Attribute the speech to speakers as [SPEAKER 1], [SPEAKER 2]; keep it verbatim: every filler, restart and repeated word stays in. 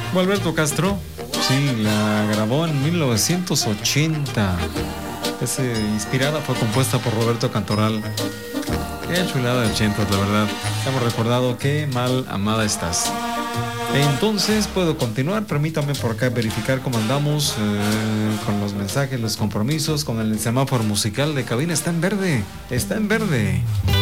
[SPEAKER 1] Gualberto Castro, sí, la grabó en mil novecientos ochenta. Es eh, inspirada, fue compuesta por Roberto Cantoral. Qué chulada de ochentas, la verdad. Hemos recordado qué mal amada estás. Entonces puedo continuar. Permítame por acá verificar cómo andamos eh, con los mensajes, los compromisos, con el semáforo musical de cabina. Está en verde, está en verde.